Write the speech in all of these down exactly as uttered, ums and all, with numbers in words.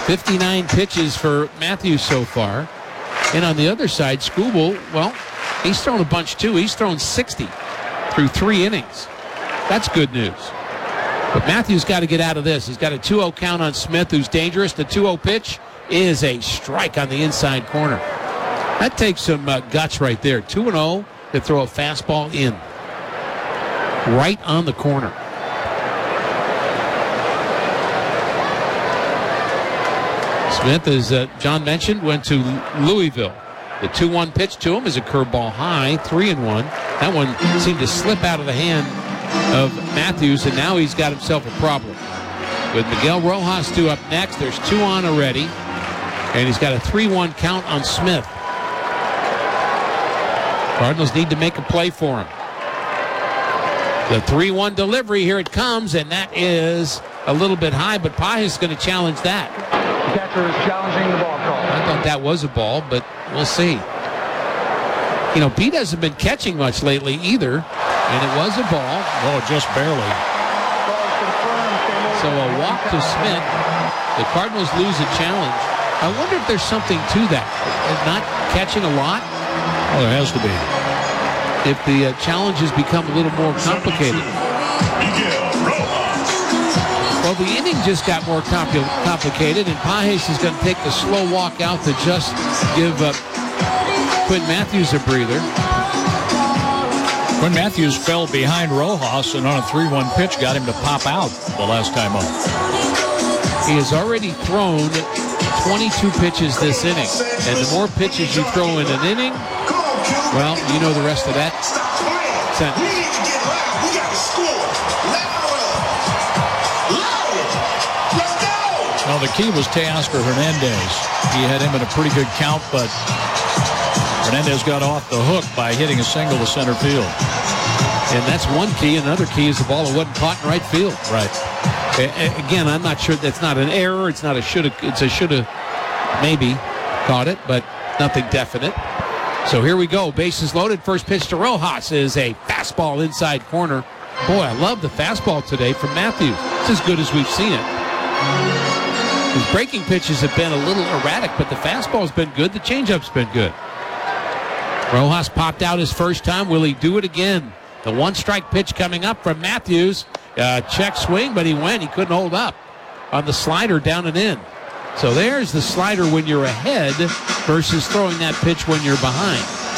fifty-nine pitches for Matthews so far. And on the other side, Skubal, well, he's thrown a bunch too. He's thrown sixty through three innings. That's good news. But Matthews got to get out of this. He's got a two oh count on Smith, who's dangerous. The two oh pitch is a strike on the inside corner. That takes some uh, guts right there. two and oh to throw a fastball in. Right on the corner. Smith, as uh, John mentioned, went to Louisville. The two one pitch to him is a curveball high, three and one. That one seemed to slip out of the hand of Matthews, and now he's got himself a problem. With Miguel Rojas due up next, there's two on already, and he's got a three one count on Smith. Cardinals need to make a play for him. The three one delivery, here it comes, and that is a little bit high, but Pages is going to challenge that. The catcher is challenging the ball call. I thought that was a ball, but we'll see. You know, Pete hasn't been catching much lately either, and it was a ball. Oh, just barely. So a walk to Smith. The Cardinals lose a challenge. I wonder if there's something to that. Not catching a lot? Oh, there has to be. If the uh, challenges become a little more complicated. Well, the inning just got more compl- complicated, and Pages is going to take the slow walk out to just give uh, Quinn Matthews a breather. Quinn Matthews fell behind Rojas, and on a three one pitch got him to pop out the last time up. He has already thrown twenty-two pitches this inning, and the more pitches you throw in an inning, well, you know the rest of that sentence. Well, the key was Teoscar Hernandez. He had him in a pretty good count, but Hernandez got off the hook by hitting a single to center field. And that's one key. Another key is the ball that wasn't caught in right field. Right. A- again, I'm not sure. That's not an error. It's not a shoulda. It's a shoulda maybe caught it, but nothing definite. So here we go. Bases loaded. First pitch to Rojas is a fastball inside corner. Boy, I love the fastball today from Matthews. It's as good as we've seen it. His breaking pitches have been a little erratic, but the fastball's been good. The changeup's been good. Rojas popped out his first time. Will he do it again? The one-strike pitch coming up from Matthews. Uh, check swing, but he went. He couldn't hold up on the slider down and in. So there's the slider when you're ahead versus throwing that pitch when you're behind.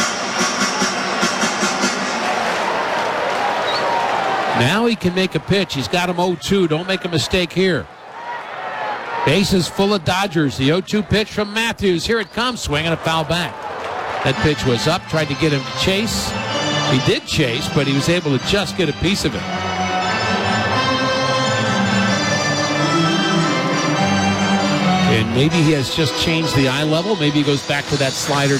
Now he can make a pitch. He's got him oh two. Don't make a mistake here. Bases full of Dodgers. The oh two pitch from Matthews. Here it comes. Swinging a foul back. That pitch was up. Tried to get him to chase. He did chase, but he was able to just get a piece of it. And maybe he has just changed the eye level. Maybe he goes back to that slider